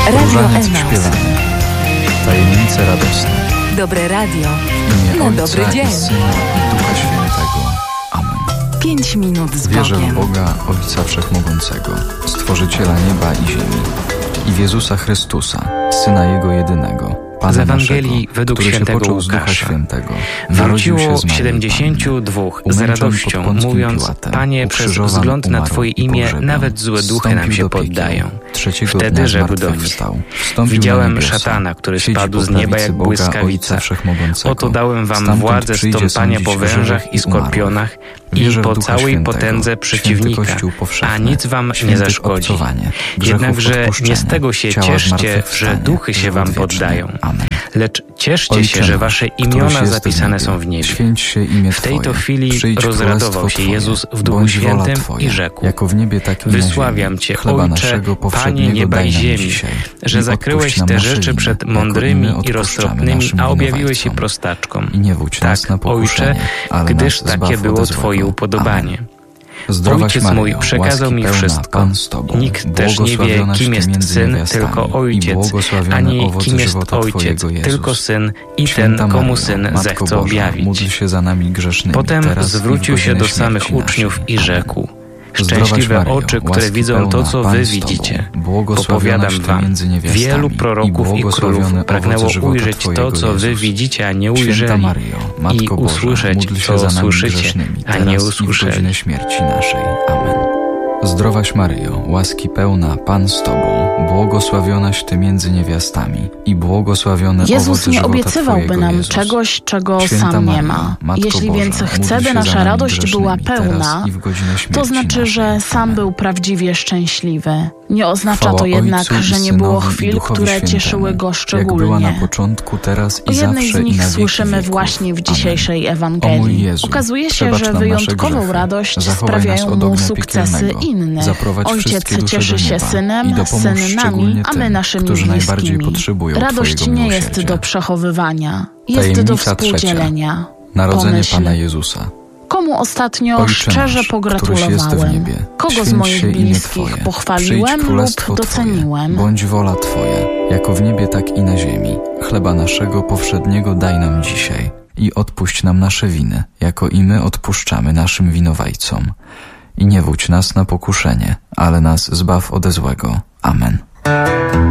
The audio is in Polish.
Różaniec śpiewany, tajemnice radosne. Dobre radio W imię na Ojca dobry dzień. i Syna i Ducha Świętego. Amen. 5 minut z Wierzę w Bogiem. Boga, Ojca Wszechmogącego, Stworzyciela nieba i ziemi, i w Jezusa Chrystusa, Syna Jego jedynego, Pana Z Ewangelii naszego, według który się świętego począł z Ducha Łukasza. Świętego, narodził Wróciło się z Maryi 72 z Panny, radością, umęczon pod Pąckim mówiąc: Piłatem, Panie, przez ukrzyżowan, wzgląd na umarł Twoje i imię pogrzebiony. nawet złe duchy nam Wstąpił się do piekieł. poddają. Trzeciego Wtedy dnia rzekł do nich: zmartwychwstał. Wstąpił na Widziałem niebiosa. szatana, który Siedzi spadł po z nieba prawicy jak Boga, błyskawica. Ojca Wszechmogącego. Oto dałem wam Stamtąd władzę przyjdzie stąpania po sądzić wężach żywych i skorpionach i Wierzę w po Ducha całej Świętego, potędze święty przeciwnika, Kościół powszechny, a nic wam nie świętych zaszkodzi. obcowanie, grzechów Jednakże odpuszczenie, nie z tego się ciała cieszcie, zmartwychwstanie, że duchy się żywot wam wieczny. poddają, Amen. lecz cieszcie Ojcze się, że nasz, wasze któryś imiona jest zapisane w niebie, są w niebie. Święć się imię W tej to Twoje. chwili Przyjdź rozradował królestwo się Twoje. Jezus w Duchu Bądź wola Świętym Twoja, i rzekł: jako w niebie, tak i na Wysławiam ziemi. Cię, Chleba Ojcze, naszego Panie powszedniego nieba daj i nam ziemi, dzisiaj. że I zakryłeś odpuść nam te nasze rzeczy winy, przed jako mądrymi my i odpuszczamy roztropnymi, naszym a objawiłeś je winowajcom. prostaczkom. I nie wódź nas Tak, na pokuszenie, Ojcze, ale gdyż nas zbaw takie było ode złego. Twoje upodobanie. Amen. Zdrowaś Ojciec Maryjo, mój przekazał łaski mi pełna, wszystko. Pan z Tobą, Nikt też nie wie, błogosławionaś kim Ty jest między Syn, niewiastami tylko i Ojciec, błogosławiony ani owoc kim jest żywota Ojciec, Twojego, Jezus. tylko Syn i Święta ten, komu Maryjo, Syn Matko zechce Boża, objawić. módl się za nami grzesznymi, Potem teraz i w zwrócił się godzinę do samych śmierci uczniów naszej. i Amen. rzekł: Zdrowaś Szczęśliwe Maryjo, oczy, które łaski widzą to, pełna, co Pan wy z Tobą, widzicie. błogosławionaś Popowiadam Ty wam, między niewiastami wielu proroków i błogosławiony królów owoc pragnęło żywota ujrzeć to, Twojego, co wy Jezus. widzicie, a nie Święta ujrzeli, Maryjo, i Matko Boża, usłyszeć, módl się co za nami słyszycie, grzesznymi, a teraz nie i w usłyszeli. godzinę śmierci naszej. Amen. Zdrowaś Maryjo, łaski pełna, Pan z Tobą, błogosławionaś Ty między niewiastami i błogosławiony owoc Jezus nie żywota obiecywałby Twojego, nam Jezus. czegoś, czego Święta sam nie Maryjo, ma. Matko Jeśli Boża, więc módl chce, by się nasza za nami radość była grzesznymi, pełna, teraz i w godzinę śmierci to znaczy, że naszej. sam Amen. był prawdziwie szczęśliwy. Nie oznacza Chwała to jednak, Ojcu i że nie było Synowi i chwil, Duchowi które Świętemu, cieszyły go jak była na szczególnie. początku, teraz i O jednej zawsze z i nich na wieki słyszymy wieków. właśnie w Amen. dzisiejszej O mój Ewangelii. Jezu, Okazuje się, przebacz że nam nasze wyjątkową grzechy, radość zachowaj nas sprawiają od mu ognia sukcesy piekielnego, innych. zaprowadź Ojciec wszystkie dusze cieszy do się nieba Synem, i dopomóż Syn nami, szczególnie a my tym, naszymi którzy najbardziej bliskimi. potrzebują Radość Twojego nie jest miłosierdzia. do przechowywania, jest do Tajemnica współdzielenia. Narodzenie Pomyśl, Pana Jezusa. komu ostatnio Ojcze szczerze nasz, któryś jest w pogratulowałem, niebie, kogo z święć moich się imię bliskich Twoje. pochwaliłem Przyjdź lub królestwo doceniłem. Twoje. Bądź wola Twoja, jako w niebie, tak i na ziemi. Chleba naszego powszedniego daj nam dzisiaj i odpuść nam nasze winy, jako i my odpuszczamy naszym winowajcom. I nie wódź nas na pokuszenie, ale nas zbaw ode złego. Amen.